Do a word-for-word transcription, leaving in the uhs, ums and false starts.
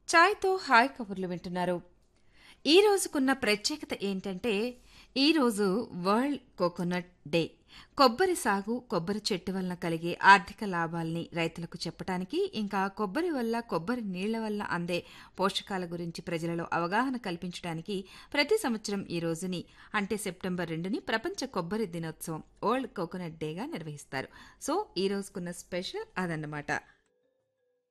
చాయ్తో hi కబుర్లు వింటున్నారు. ఈ రోజుకున్న ప్రత్యేకత ఏంటంటే, ఈరోజు వరల్డ్ కోకోనట్ డే. కొబ్బరి సాగు, కొబ్బరి చెట్టు వలన కలిగే ఆర్థిక లాభాల్ని రైతులకు చెప్పటానికి, ఇంకా కొబ్బరి వల్ల, కొబ్బరి నీళ్ల వల్ల అందే పోషకాల గురించి ప్రజలలో అవగాహన కల్పించడానికి ప్రతి సంవత్సరం ఈ రోజుని అంటే సెప్టెంబర్ రెండుని ప్రపంచ కొబ్బరి దినోత్సవం వరల్డ్ కోకోనట్ డేగా నిర్వహిస్తారు. సో ఈ రోజుకున్న స్పెషల్ అదన్నమాట.